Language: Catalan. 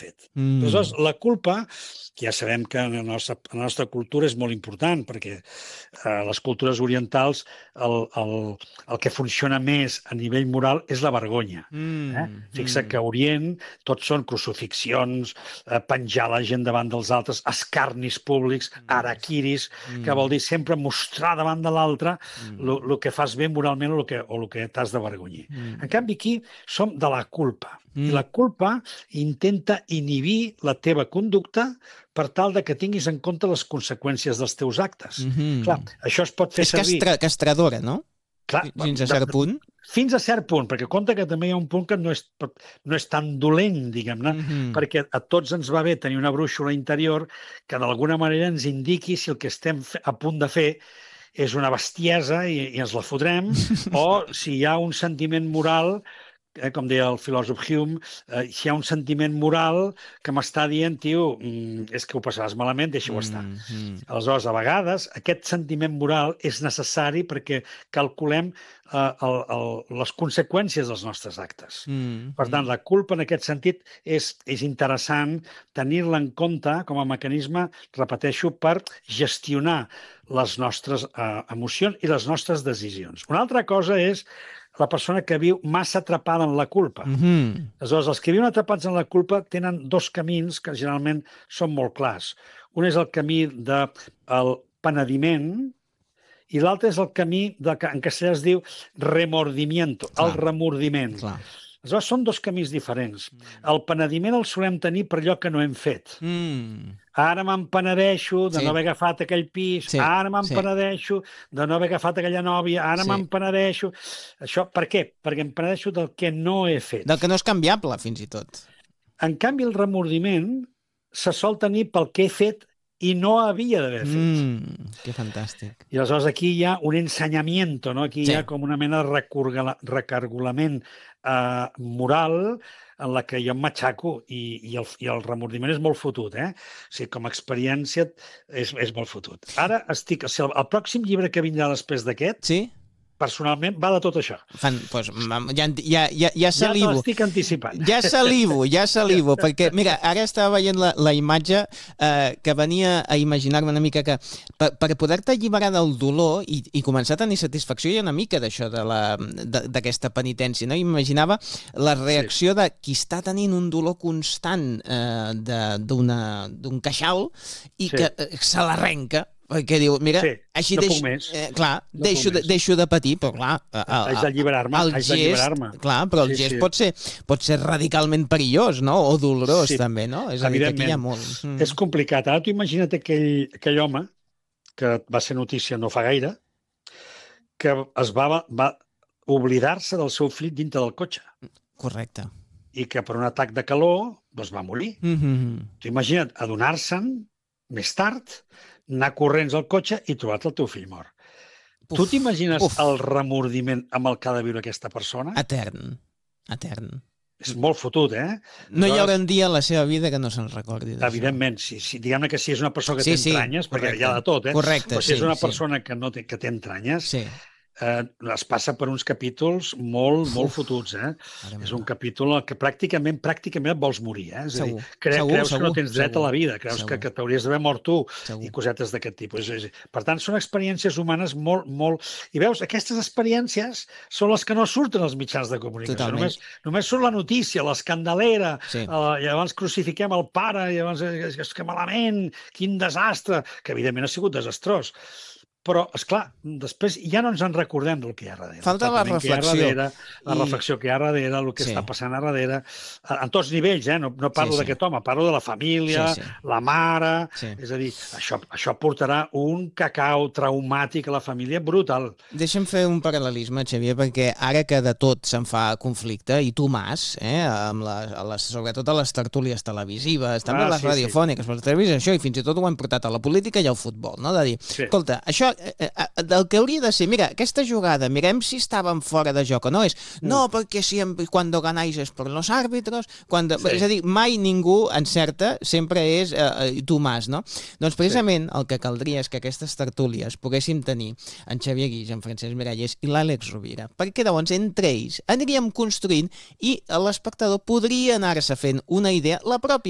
fet. Aleshores, la culpa, que ja sabem que en la nostra cultura és molt important, perquè les cultures orientals el que funciona més a nivell moral és la vergonya. Fixa que a Orient tot són crucifixions, penjar la gent davant dels altres, escarnis públics, harakiris, que vol dir sempre mostrar davant de l'altre el que fas bé moralment o el que t'has d'avergonyir. En canvi, aquí som de la culpa. I la culpa intenta inhibir la teva conducta per tal de que tinguis en compte les conseqüències dels teus actes. Clar, això es pot fer servir... És castradora, no? Clar, fins a cert punt? Fins a cert punt, perquè compte que també hi ha un punt que no és tan dolent, diguem-ne, perquè a tots ens va bé tenir una brúixola interior que d'alguna manera ens indiqui si el que estem a punt de fer és una bestiesa i ens la fotrem, o si hi ha un sentiment moral, com deia el filòsof Hume, si hi ha un sentiment moral que m'està dient, tio, és que ho passaràs malament, deixa-ho estar. Aleshores, a vegades, aquest sentiment moral és necessari perquè calculem les conseqüències dels nostres actes. Per tant, la culpa en aquest sentit és interessant tenir-la en compte com a mecanisme, repeteixo, per gestionar les nostres emocions i les nostres decisions. Una altra cosa és la persona que viu massa atrapada en la culpa. Aleshores, els que viuen atrapats en la culpa tenen dos camins que generalment són molt clars. Un és el camí del penediment i l'altre és el camí en castellà es diu remordimiento, el remordiment. Aleshores, són dos camins diferents. El penediment el solem tenir per allò que no hem fet. Ara me'n penedeixo de no haver agafat aquell pis, ara me'n penedeixo de no haver agafat aquella nòvia, ara me'n penedeixo... Això, per què? Perquè em penedeixo del que no he fet. Del que no és canviable, fins i tot. En canvi, el remordiment se sol tenir pel que he fet i no havia d'haver fet. Que fantàstic. I aleshores aquí hi ha un ensenyament, no? Aquí hi ha com una mena de recargolament moral en la que jo em matxaco i el remordiment és molt fotut, O sigui, com a experiència és molt fotut. Ara el pròxim llibre que vindrà després d'aquest, personalment, va de tot això. Ja salivo. Ja te l'estic anticipant. Ja salivo, perquè, mira, ara estava veient la imatge que venia a imaginar-me una mica que per poder-te alliberar del dolor i començar a tenir satisfacció hi ha una mica d'això, d'aquesta penitència, no? Imaginava la reacció de qui està tenint un dolor constant d'un queixal i que se l'arrenca, perquè diu, mira, així deixo de patir, però clar... Haig d'alliberar-me. Clar, però el gest pot ser radicalment perillós, no? O dolorós, també, no? És a dir, que aquí hi ha molt. És complicat. Ara tu imagina't aquell home, que va ser notícia no fa gaire, que va oblidar-se del seu fill dintre del cotxe. Correcte. I que per un atac de calor va morir. Tu imagina't adonar-se'n més tard, anar corrents al cotxe i trobar-te el teu fill mort. Tu t'imagines el remordiment amb el que ha de viure aquesta persona? Etern. És molt fotut, No hi haurà un dia a la seva vida que no se'n recordi d'això. Evidentment, diguem-ne que si és una persona que té entranyes, perquè hi ha de tot, Correcte, però si és una persona que té entranyes, es passa per uns capítols molt fotuts, És un capítol que pràcticament et vols morir, És a dir, creus que no tens dret a la vida, creus que t'hauries d'haver mort tu, i cosetes d'aquest tipus. Per tant, són experiències humanes molt... I veus, aquestes experiències són les que no surten als mitjans de comunicació. Només surt la notícia, l'escandalera, i llavors crucifiquem el pare, i llavors, que malament, quin desastre, que evidentment ha sigut desastrós. Però, esclar, després ja no ens en recordem del que hi ha darrere. Falta la reflexió. La reflexió que hi ha darrere, el que està passant a darrere, en tots nivells, no parlo d'aquest home, parlo de la família, la mare, és a dir, això portarà un cacau traumàtic a la família brutal. Deixa'm fer un paral·lelisme, Xavier, perquè ara que de tot se'n fa conflicte, i tu mas, sobretot a les tertúlies televisives, també a les radiofòniques, per la televisió, això, i fins i tot ho hem portat a la política i al futbol, no? De dir, escolta, això del que hauria de ser, mira, aquesta jugada, mirem si estaven fora de joc o no, no, perquè cuando ganáis es por los árbitros, és a dir, mai ningú encerta, sempre és tu mas, no? Doncs precisament el que caldria és que aquestes tertúlies poguéssim tenir en Xavier Guix, en Francesc Miralles i l'Àlex Rovira, perquè llavors entre ells aniríem construint i l'espectador podria anar-se fent una idea, la pròpia